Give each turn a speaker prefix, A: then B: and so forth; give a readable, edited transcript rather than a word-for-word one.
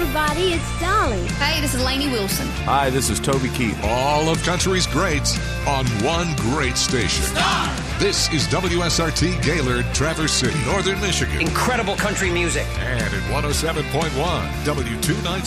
A: everybody. It's Dolly.
B: Hey, this is Lainey Wilson.
C: Hi, this is Toby Keith.
D: All of country's greats on one great station.
E: Star!
D: This is WSRT Gaylord, Traverse City, Northern Michigan.
E: Incredible country music.
D: And at 107.1 W290.